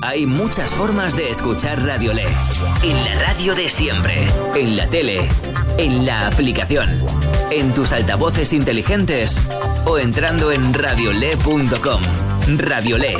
Hay muchas formas de escuchar Radio Le. En la radio de siempre, en la tele, en la aplicación, en tus altavoces inteligentes o entrando en radiole.com. Radio Le.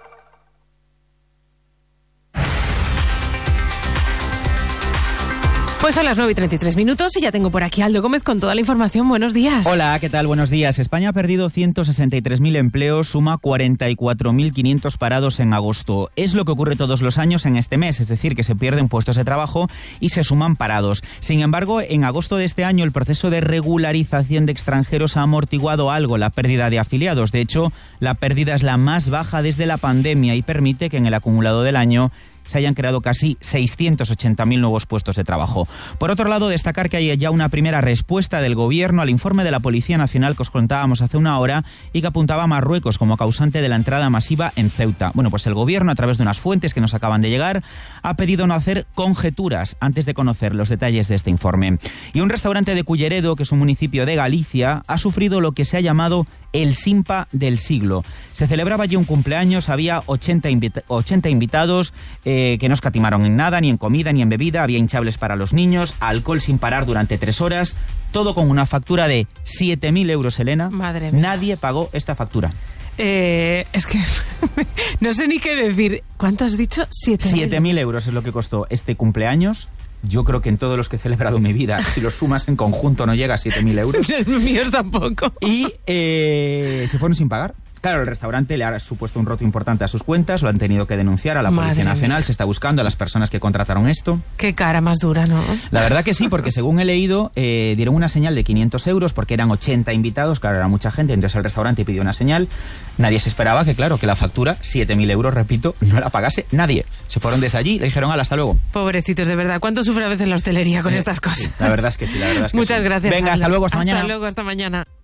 Pues son las 9:33 y ya tengo por aquí a Aldo Gómez con toda la información. Buenos días. Hola, ¿qué tal? Buenos días. España ha perdido 163.000 empleos, suma 44.500 parados en agosto. Es lo que ocurre todos los años en este mes, es decir, que se pierden puestos de trabajo y se suman parados. Sin embargo, en agosto de este año el proceso de regularización de extranjeros ha amortiguado algo la pérdida de afiliados. De hecho, la pérdida es la más baja desde la pandemia y permite que en el acumulado del año se hayan creado casi 680.000 nuevos puestos de trabajo. Por otro lado, destacar que hay ya una primera respuesta del Gobierno al informe de la Policía Nacional que os contábamos hace una hora y que apuntaba a Marruecos como causante de la entrada masiva en Ceuta. Bueno, pues el Gobierno, a través de unas fuentes que nos acaban de llegar, ha pedido no hacer conjeturas antes de conocer los detalles de este informe. Y un restaurante de Culleredo, que es un municipio de Galicia, ha sufrido lo que se ha llamado el Simpa del siglo. Se celebraba allí un cumpleaños, había 80 invitados que no escatimaron en nada, ni en comida, ni en bebida, había hinchables para los niños, alcohol sin parar durante 3 horas, todo con una factura de 7.000 euros, Elena. Madre mía. Nadie pagó esta factura. Es que no sé ni qué decir. ¿Cuánto has dicho? 7.000 euros es lo que costó este cumpleaños. Yo creo que en todos los que he celebrado en mi vida, si los sumas en conjunto, no llega a 7.000 euros. Los míos tampoco. Y se fueron sin pagar. Claro, el restaurante le ha supuesto un roto importante a sus cuentas, lo han tenido que denunciar a la Policía Nacional, se está buscando a las personas que contrataron esto. Qué cara más dura, ¿no? La verdad que sí, porque según he leído, dieron una señal de 500 euros porque eran 80 invitados, claro, era mucha gente, entonces el restaurante pidió una señal. Nadie se esperaba que, claro, que la factura, 7.000 euros, repito, no la pagase nadie. Se fueron desde allí, le dijeron, hasta luego. Pobrecitos, de verdad. ¿Cuánto sufre a veces la hostelería con estas cosas? Sí, la verdad es que sí, la verdad es que Muchas sí. gracias. Venga, hasta luego, hasta mañana. Hasta luego, hasta mañana.